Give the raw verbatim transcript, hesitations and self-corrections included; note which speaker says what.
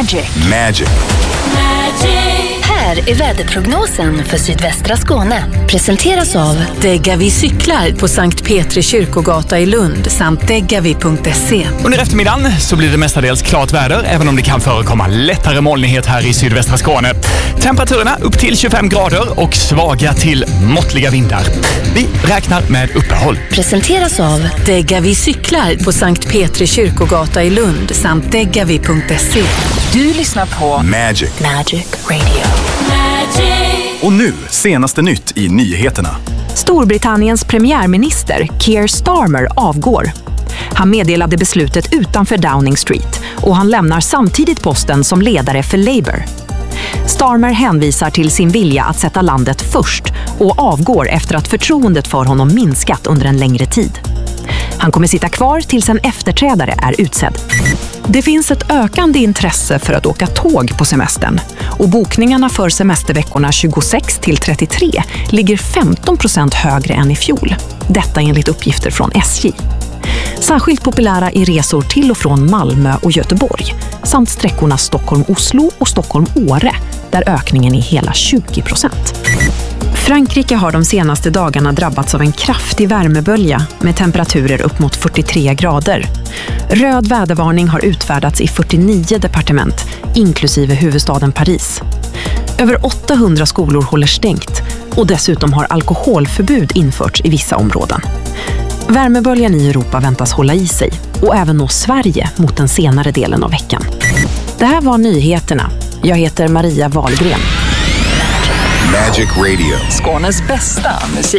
Speaker 1: Magic.
Speaker 2: Magic.
Speaker 1: Här är väderprognosen för sydvästra Skåne. Presenteras av
Speaker 3: Degavi cyklar på Sankt Petri kyrkogata i Lund samt degavi punkt se.
Speaker 4: Under eftermiddagen så blir det mestadels klart väder, även om det kan förekomma lättare molnighet här i sydvästra Skåne. Temperaturerna upp till tjugofem grader och svaga till måttliga vindar. Vi räknar med uppehåll.
Speaker 1: Presenteras av
Speaker 3: Degavi cyklar på Sankt Petri kyrkogata i Lund samt degavi punkt se.
Speaker 1: Du lyssnar på
Speaker 2: Magic.
Speaker 1: Magic Radio.
Speaker 2: Och nu, senaste nytt i nyheterna.
Speaker 5: Storbritanniens premiärminister Keir Starmer avgår. Han meddelade beslutet utanför Downing Street och han lämnar samtidigt posten som ledare för Labour. Starmer hänvisar till sin vilja att sätta landet först och avgår efter att förtroendet för honom minskat under en längre tid. Han kommer sitta kvar tills en efterträdare är utsedd. Det finns ett ökande intresse för att åka tåg på semestern och bokningarna för semesterveckorna tjugosex till trettiotre ligger femton procent högre än i fjol. Detta enligt uppgifter från S J. Särskilt populära är resor till och från Malmö och Göteborg samt sträckorna Stockholm-Oslo och Stockholm-Åre där ökningen är hela tjugo procent. Frankrike har de senaste dagarna drabbats av en kraftig värmebölja med temperaturer upp mot fyrtiotre grader. Röd vädervarning har utfärdats i fyrtionio departement, inklusive huvudstaden Paris. Över åttahundra skolor håller stängt och dessutom har alkoholförbud införts i vissa områden. Värmeböljan i Europa väntas hålla i sig och även nå Sverige mot den senare delen av veckan. Det här var nyheterna. Jag heter Maria Wahlgren.
Speaker 2: Magic Radio.
Speaker 1: Skånes bästa musik.